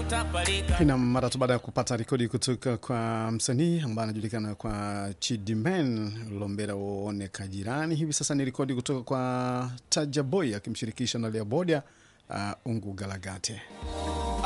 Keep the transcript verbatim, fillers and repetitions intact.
Na mara tu baada ya kupata rekodi kutoka kwa msanii ambaye anajulikana kwa Chidimen Lombera Uone Kajirani, hivi sasa ni rekodi kutoka kwa Taja Boy akimshirikisha na Lea Bodia, uh, Ungu Galagate.